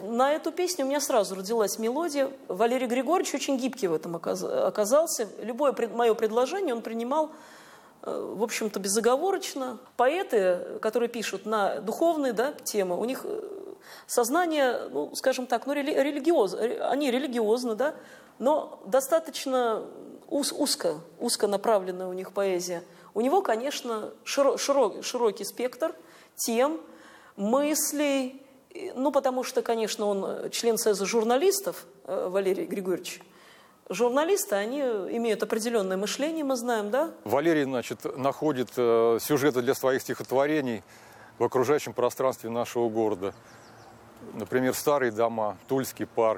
на эту песню у меня сразу родилась мелодия. Валерий Григорьевич очень гибкий в этом оказался. Любое мое предложение он принимал, в общем-то, безоговорочно. Поэты, которые пишут на духовные, да, темы, у них сознание, ну, скажем так, ну, они религиозны, да, но достаточно узко направленная у них поэзия. У него, конечно, широкий спектр тем, мыслей, ну, потому что, конечно, он член Союза журналистов, Валерий Григорьевич. Журналисты, они имеют определенное мышление, мы знаем, да? Валерий, значит, находит сюжеты для своих стихотворений в окружающем пространстве нашего города. Например, старые дома, Тульский парк,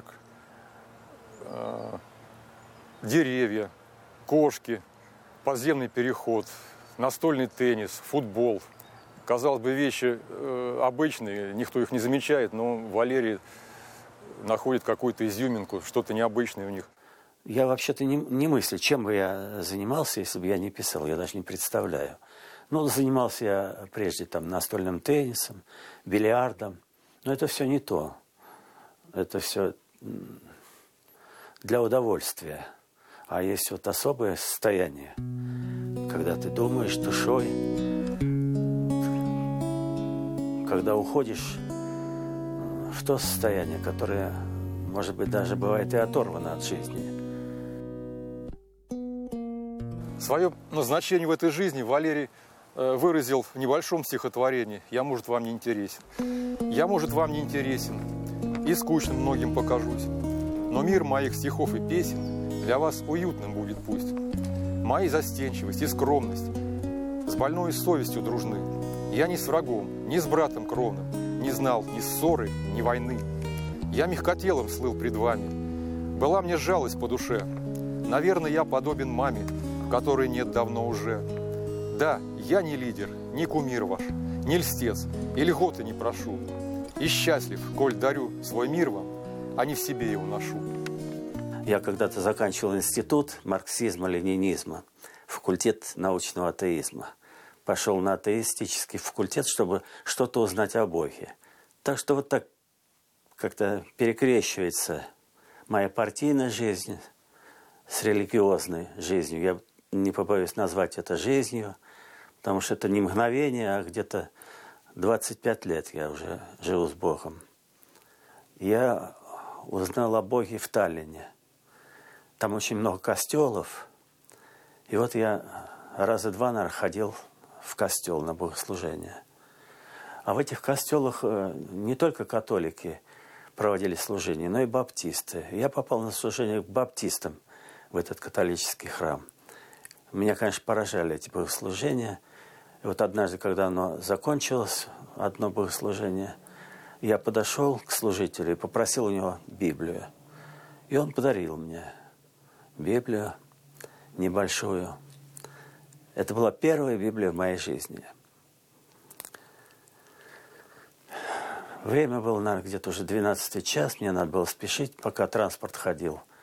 деревья, кошки, подземный переход, настольный теннис, футбол. Казалось бы, вещи обычные, никто их не замечает, но Валерий находит какую-то изюминку, что-то необычное у них. Я вообще-то не мыслю, чем бы я занимался, если бы я не писал, я даже не представляю. Ну, занимался я прежде там настольным теннисом, бильярдом, но это все не то. Это все для удовольствия. А есть вот особое состояние, когда ты думаешь душой, когда уходишь в то состояние, которое, может быть, даже бывает и оторвано от жизни. Свое назначение в этой жизни Валерий выразил в небольшом стихотворении «Я, может, вам не интересен». «Я, может, вам не интересен, и скучным многим покажусь, но мир моих стихов и песен для вас уютным будет пусть. Мои застенчивость и скромность с больной совестью дружны. Я ни с врагом, ни с братом кровным не знал ни ссоры, ни войны. Я мягкотелым слыл пред вами, была мне жалость по душе. Наверное, я подобен маме, которой нет давно уже. Да, я не лидер, не кумир ваш, не льстец, и льготы не прошу. И счастлив, коль дарю свой мир вам, а не в себе его ношу». Я когда-то заканчивал институт марксизма-ленинизма, факультет научного атеизма. Пошел на атеистический факультет, чтобы что-то узнать о Боге. Так что вот так как-то перекрещивается моя партийная жизнь с религиозной жизнью. Я не побоюсь назвать это жизнью, потому что это не мгновение, а где-то 25 лет я уже живу с Богом. Я узнал о Боге в Таллине. Там очень много костелов. И вот я раза два, наверное, ходил в костел на богослужение. А в этих костелах не только католики проводили служение, но и баптисты. Я попал на служение к баптистам в этот католический храм. Меня, конечно, поражали эти богослужения. И вот однажды, когда оно закончилось, одно богослужение, я подошел к служителю и попросил у него Библию. И он подарил мне Библию небольшую. Это была первая Библия в моей жизни. Время было, наверное, где-то уже 12 час. Мне надо было спешить, пока транспорт ходил.